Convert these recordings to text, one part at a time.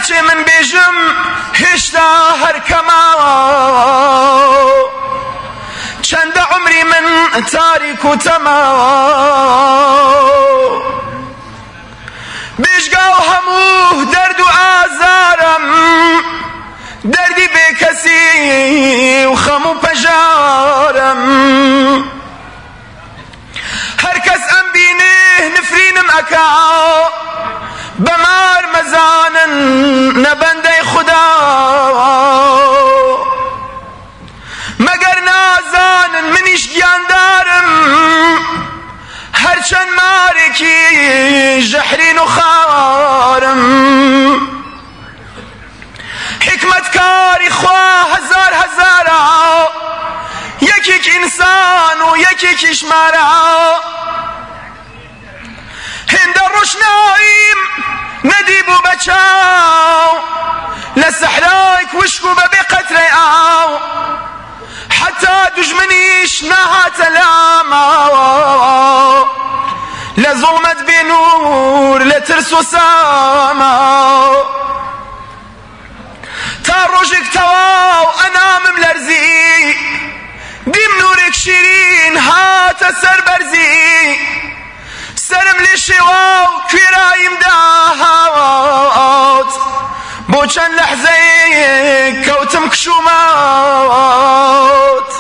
هرچی من بیجم هشتا هر کما چند عمری من تاریک و تما بیشگا و هموه درد و آزارم دردی بی کسی و خم و پجارم هر کس ام بینه نفرینم اکا بمار مزانن نبنده خدا مگر نازانن منیش گیان دارم هرچند مارکی جحرین و خارم حکمت کاری خواه هزار هزارا یکی انسان و یکی کشمارا هند روشناییم ندیب و بچاو لسحرایک وشکو ببی قطره آو حتی دجمنیش نهات لاما لظلمت بنور لترس و ساما تا روجك تواو انامم لرزي ديم نورك شيرين هات سر برزي سرم لشواو كرايم داهات بوچن لحظه كوتم كشومات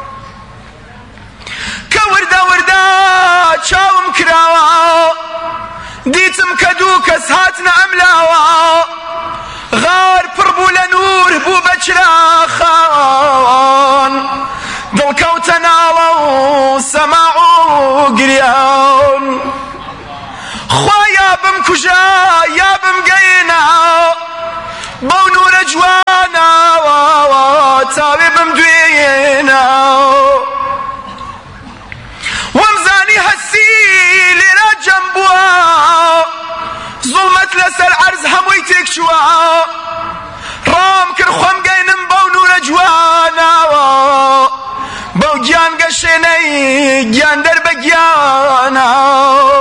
كوردا وردا چاوم كراوا ديتم كدو كس هاتنا املاوا غار پربو لنور بو بچرا خان دل كوتناو سماعو قريان خوا يابم كجا يابم قينا بو نور جوانا تاوي بمدوينا ومزاني هسي لرا جنبوا ظلمت لسر عرض هموي تكشوا رام كر خوام قينم بو نور جوانا بو جان قشيني جان درب جانا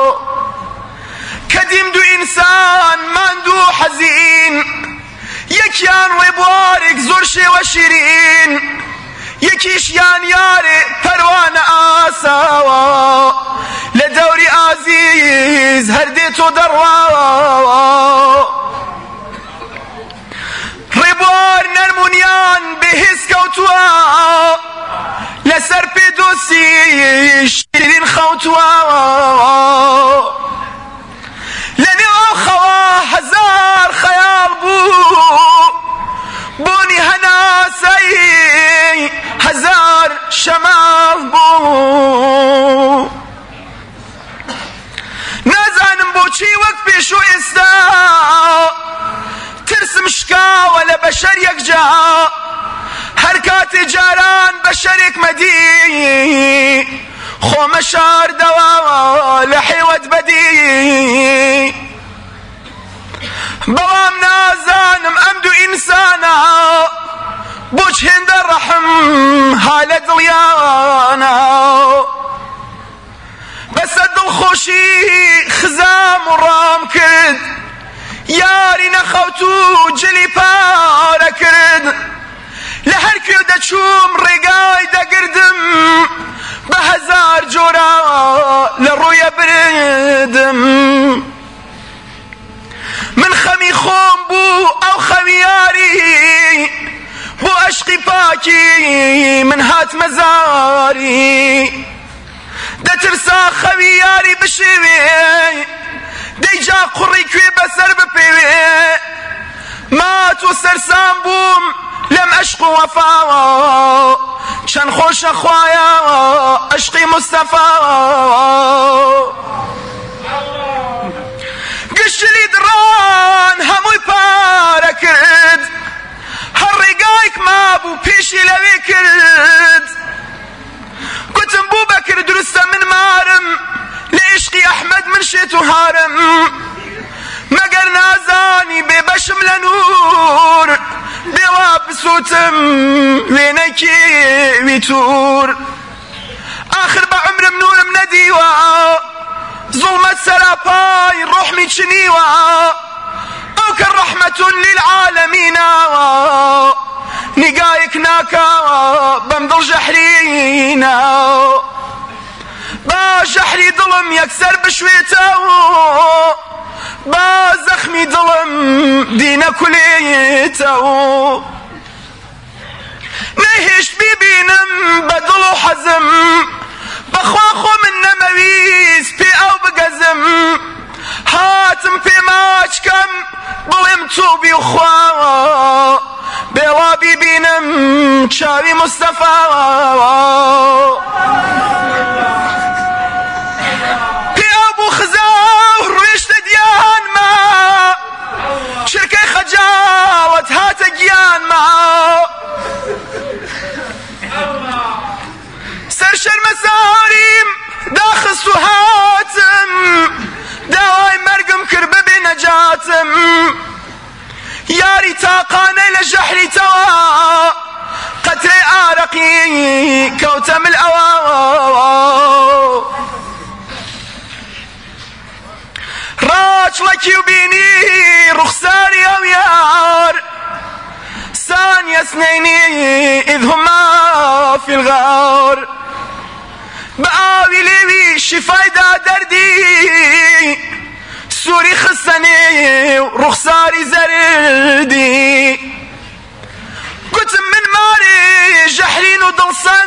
كديم دو انسان ماندو حزين يكيان ويبوارك زرشي وشيرين يكيش يان ياري پروان آساوا لدوري عزيز هرديتو دروا ريبوار نرمونيان بهس كوتوا لسر بدوسي شيرين خوتوا لني اخوا هزار خيال بوني هناسي هزار شمال بو نازانم بوچي وقت بيشو استا ترسم شكا ولا بشر يكجا حركات جاران بشرك مدي خو مشار دوا لحيوت بدي بوام نازانم امدو انسانا بوش هند الرحم هالة ضليانا بس الدل خوشي خزام ورام كرد ياري نخوتو جلي بارا كرد لهر كيو شوم رقاي دا قردم بهزار جورا للرويا بردم من خمي خوم بو او خمياري بو اشقي باكي من هات مزاري دا ترسا خمياري بشوي ديجا قري كوي بسر ببيوي مات وسرسان بوم لم اشقو وفاوا شان خوش اخوايا اشقي مصطفى قشلي دران هموي بارا كرد هالرقايك ما بو بيشي لوي كرد قتم بو بكر درسته من مارم لعشقي احمد من شيت وهارم مقر نازاني ببشم لنور بواب سوتم وينكي ويتور اخر بعمر منور منديوا ظلمت سراباي روح من شنيوا او كالرحمة رحمة للعالمين نقايك ناكا بمدل جحرينا با جحري ظلم يكسر بشويته با زخمي ظلم دين كليته نهش ببينم بدل حزم بخواخو من نمويس بي او بقزم هاتم في ماچكم بلمتو بيخوا بلا ببينم شاوي مصطفى بي ابو خزاو رويشت ديان ما شركي خجالت هات جيان ما سرشر مساريم داخل هاتم داوای مرگم کرد ببی نجاتم یاری تاقانه لجحری توا قطره آرقی کوتم الاوا راج لکی و بینی رخساری او یار ثانية اثنين إذ هما في الغار بآوي ليوي شفاي دا دردي سوري خسني ورخساري زردي قلت من ماري جحرين ودلصن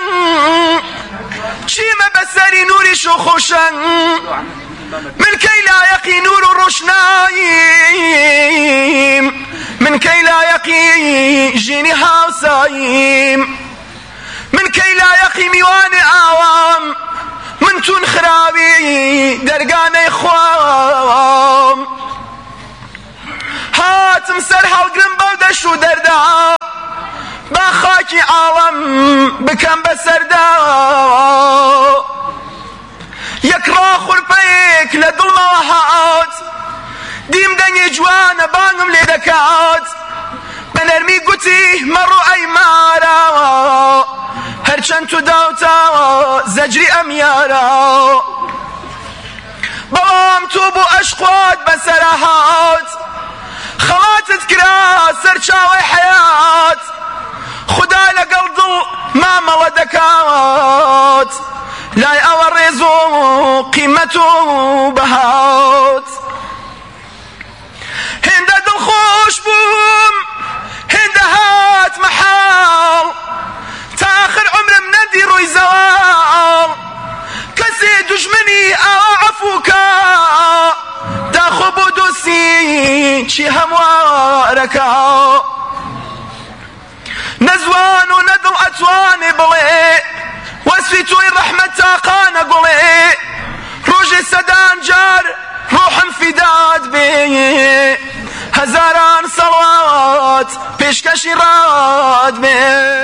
شيما بسري نوري شخوشن من كي لا يقي نور الرشنايم من كي لا يقي جيني هاوسايم من كي لا يقي ميواني آوام من تون خرابي درقاني خوام هاتم سرحة وقرم بودش ودردا باخاكي عالم بكم بسردا يكرا خربيك لدل موهات ديم دنيا جوانا بانم لدكات بنرمي قوتي مرو اي مارا هرچن تو داوتا زجري اميارا بوام تو بو اشقوات بسرهات خواتت كرا سرچاوي حياة خدا لقل ضل ما مودكات لا يأوريزو قيمته بهات هند دل خوش بوم هند هات محال تاخر عمر من ندير زوال كسي دجمني اعفوكا تاخو بودوسي شي همواركا نزوان وندل اتواني بلي واسفي توي الرحمة تاقانا قولي روجي سدان جار روح انفداد بي هزاران صلوات پیشکشی راد بي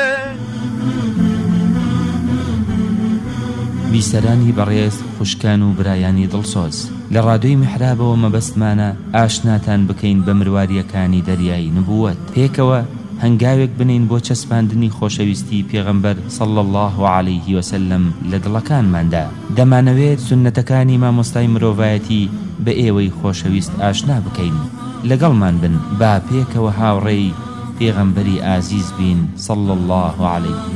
بیسەرانی بەڕێز خوشکان و برایانی دڵسۆز لە ڕادۆی میحرابەوە مەبەستمانە ئاشناتان بکەین بە مرواریەکانی دەریای نبووەت پێکەوە هەنگاوێک بنین بۆ چەسپاندنی خۆشەویستی پێغەمبەر صلی الله عليه وسلم لە دڵەکانماندا دەمانەوێت سونەتەکانی مامۆستای مرۆڤایەتی بە ئێوەی خۆشەویست ئاشنا بکەین لەگەڵمان بن با پێکەوە هاوڕێی پێغەمبەری ئازیز بین صلی الله عليه